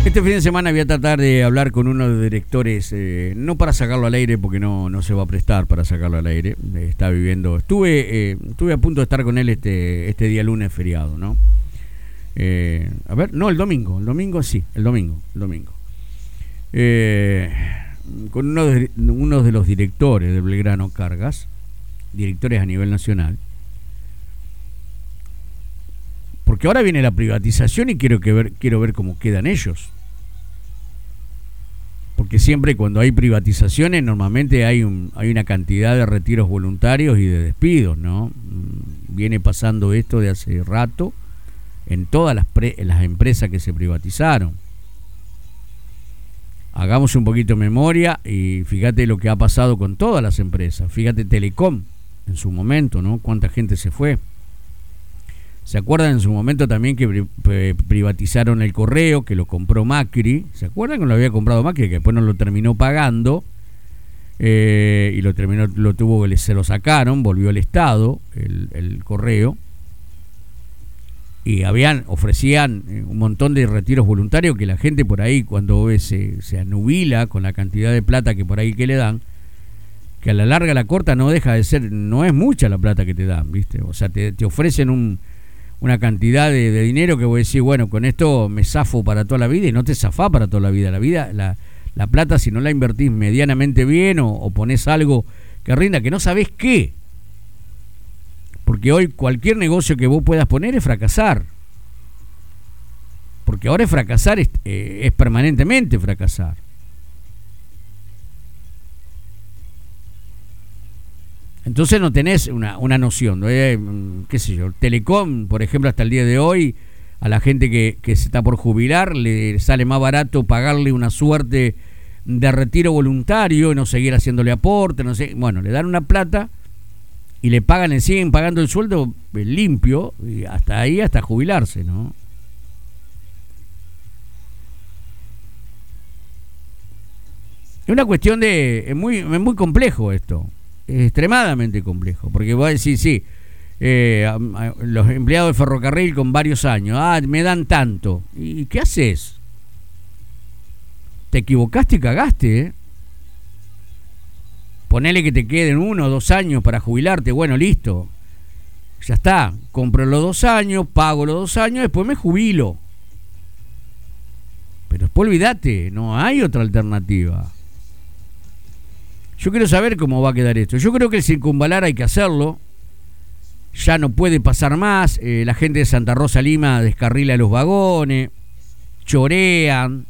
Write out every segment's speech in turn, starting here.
Este fin de semana voy a tratar de hablar con uno de los directores, no para sacarlo al aire, porque no se va a prestar para sacarlo al aire. Está viviendo. Estuve a punto de estar con él este día lunes feriado, ¿no? A ver, no, el domingo sí, el domingo. Con uno de los directores de Belgrano Cargas, directores a nivel nacional. Porque ahora viene la privatización y quiero ver cómo quedan ellos. Porque siempre cuando hay privatizaciones normalmente hay una cantidad de retiros voluntarios y de despidos, ¿no? Viene pasando esto de hace rato en todas las empresas que se privatizaron. Hagamos un poquito de memoria y fíjate lo que ha pasado con todas las empresas. Fíjate Telecom en su momento, ¿no? Cuánta gente se fue. ¿Se acuerdan en su momento también que privatizaron el correo, que lo compró Macri? ¿Se acuerdan que lo había comprado Macri, que después no lo terminó pagando? Y se lo sacaron, volvió al Estado, el correo. Y ofrecían un montón de retiros voluntarios que la gente por ahí, cuando se anubila con la cantidad de plata que por ahí que le dan, que a la larga, a la corta, no deja de ser, no es mucha la plata que te dan, ¿viste? O sea, te ofrecen una cantidad de dinero que vos decís, bueno, con esto me zafo para toda la vida, y no te zafás para toda la vida. La plata, si no la invertís medianamente bien o ponés algo que rinda, que no sabés qué. Porque hoy cualquier negocio que vos puedas poner es fracasar. Porque ahora fracasar es permanentemente fracasar. Entonces no tenés una noción, qué sé yo, Telecom, por ejemplo, hasta el día de hoy, a la gente que se está por jubilar, le sale más barato pagarle una suerte de retiro voluntario y no seguir haciéndole aporte, no sé, bueno, le dan una plata y le siguen pagando el sueldo limpio, y hasta jubilarse, ¿no? Es una cuestión es muy complejo esto. Es extremadamente complejo, porque vos decís, sí, los empleados del ferrocarril con varios años, me dan tanto. ¿Y qué haces? Te equivocaste y cagaste, ¿eh? Ponele que te queden 1 o 2 años para jubilarte, bueno, listo. Ya está, compro los 2 años, pago los 2 años, después me jubilo. Pero después olvídate, no hay otra alternativa. Yo quiero saber cómo va a quedar esto. Yo creo que el circunvalar hay que hacerlo. Ya no puede pasar más. La gente de Santa Rosa Lima descarrila los vagones, chorean.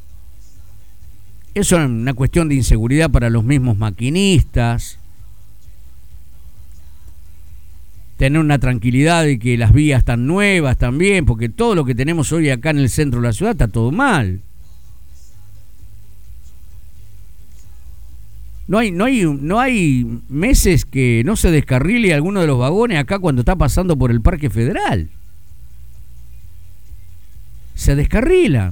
Eso es una cuestión de inseguridad para los mismos maquinistas. Tener una tranquilidad de que las vías están nuevas también, porque todo lo que tenemos hoy acá en el centro de la ciudad está todo mal. No hay meses que no se descarrile alguno de los vagones acá cuando está pasando por el Parque Federal. Se descarrilan.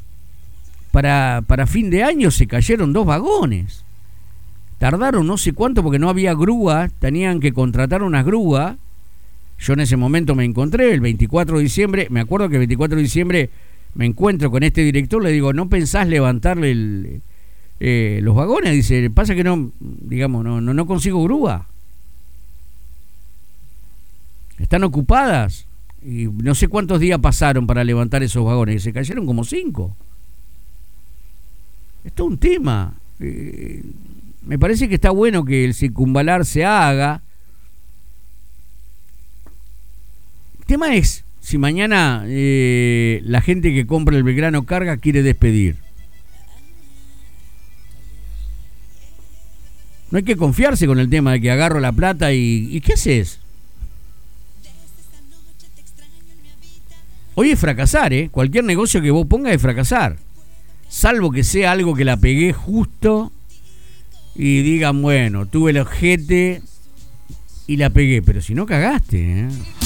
Para fin de año se cayeron 2 vagones. Tardaron no sé cuánto porque no había grúa, tenían que contratar unas grúas. Yo en ese momento me encontré, el 24 de diciembre, me acuerdo que el 24 de diciembre me encuentro con este director, le digo, ¿no pensás levantarle los vagones? Dice, pasa que no consigo grúa, están ocupadas, y no sé cuántos días pasaron para levantar esos vagones, y se cayeron como 5. Esto es un tema. Me parece que está bueno que el circunvalar se haga. El tema es si mañana la gente que compra el Belgrano Carga quiere despedir. No hay que confiarse con el tema de que agarro la plata y ¿qué haces? Hoy es fracasar, ¿eh? Cualquier negocio que vos pongas es fracasar. Salvo que sea algo que la pegué justo y digan, bueno, tuve el ojete y la pegué. Pero si no, cagaste, ¿eh?